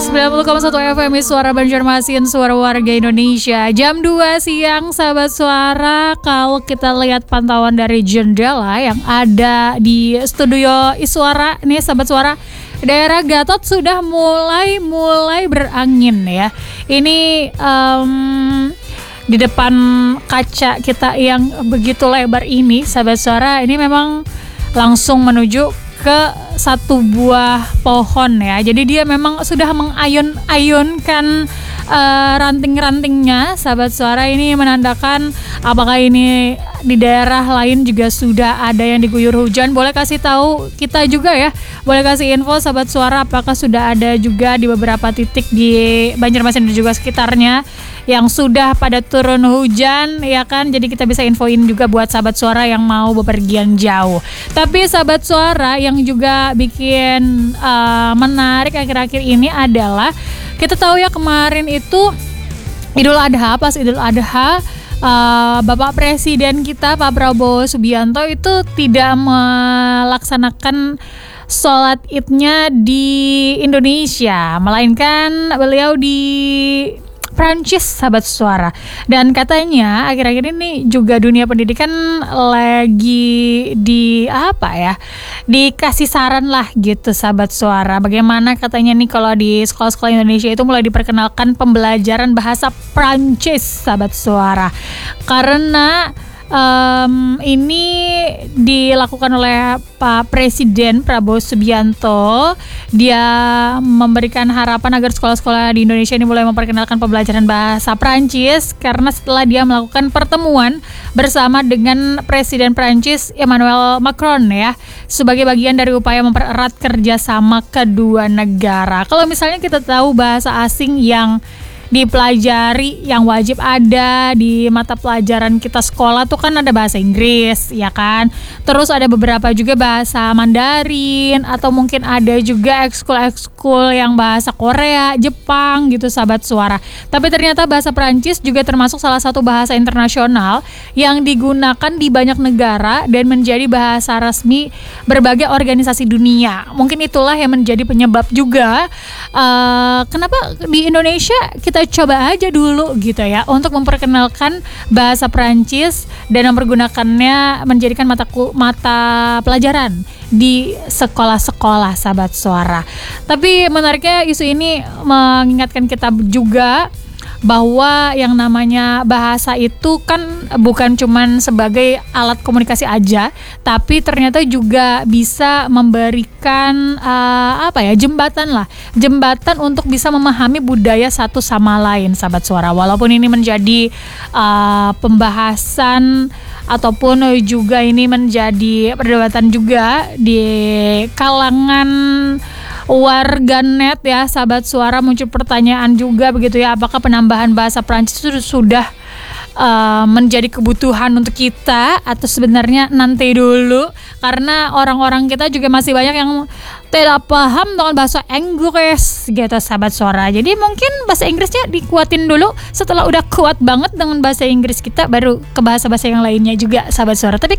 90,1 FM Suara Banjarmasin, suara warga Indonesia. Jam 2 siang sahabat suara. Kalau kita lihat pantauan dari jendela yang ada di studio Iswara nih sahabat suara, daerah Gatot sudah mulai berangin ya. Ini di depan kaca kita yang begitu lebar ini sahabat suara, ini memang langsung menuju ke satu buah pohon ya. Jadi dia memang sudah mengayun-ayunkan ranting-rantingnya sahabat suara. Ini menandakan apakah ini di daerah lain juga sudah ada yang diguyur hujan. Boleh kasih tahu kita juga ya, boleh kasih info sahabat suara apakah sudah ada juga di beberapa titik di Banjarmasin dan juga sekitarnya yang sudah pada turun hujan ya kan. Jadi kita bisa infoin juga buat sahabat suara yang mau bepergian jauh. Tapi sahabat suara yang juga bikin menarik akhir-akhir ini adalah kita tahu ya kemarin itu Idul Adha, pas Idul Adha Bapak Presiden kita Pak Prabowo Subianto itu tidak melaksanakan sholat idnya di Indonesia, melainkan beliau di Prancis sahabat suara. Dan katanya akhir-akhir ini juga dunia pendidikan lagi dikasih saran lah gitu sahabat suara. Bagaimana katanya nih kalau di sekolah-sekolah Indonesia itu mulai diperkenalkan pembelajaran bahasa Prancis sahabat suara. Karena ini dilakukan oleh Pak Presiden Prabowo Subianto. Dia memberikan harapan agar sekolah-sekolah di Indonesia ini mulai memperkenalkan pembelajaran bahasa Prancis karena setelah dia melakukan pertemuan bersama dengan Presiden Prancis Emmanuel Macron ya, sebagai bagian dari upaya mempererat kerjasama kedua negara. Kalau misalnya kita tahu bahasa asing yang dipelajari yang wajib ada di mata pelajaran kita sekolah tuh kan ada bahasa Inggris ya kan, terus ada beberapa juga bahasa Mandarin, atau mungkin ada juga ekskul yang bahasa Korea, Jepang gitu sahabat suara. Tapi ternyata bahasa Prancis juga termasuk salah satu bahasa internasional yang digunakan di banyak negara dan menjadi bahasa resmi berbagai organisasi dunia. Mungkin itulah yang menjadi penyebab juga kenapa di Indonesia kita coba aja dulu gitu ya untuk memperkenalkan bahasa Prancis dan mempergunakannya menjadikan mata pelajaran di sekolah-sekolah sahabat suara. Tapi menariknya isu ini mengingatkan kita juga bahwa yang namanya bahasa itu kan bukan cuman sebagai alat komunikasi aja, tapi ternyata juga bisa memberikan jembatan untuk bisa memahami budaya satu sama lain sahabat suara. Walaupun ini menjadi pembahasan ataupun juga ini menjadi perdebatan juga di kalangan warganet ya sahabat suara, muncul pertanyaan juga begitu ya, apakah penambahan bahasa Prancis itu sudah menjadi kebutuhan untuk kita atau sebenarnya nanti dulu, karena orang-orang kita juga masih banyak yang tidak paham dengan bahasa Inggris gitu sahabat suara. Jadi mungkin bahasa Inggrisnya dikuatin dulu, setelah udah kuat banget dengan bahasa Inggris kita baru ke bahasa-bahasa yang lainnya juga sahabat suara. Tapi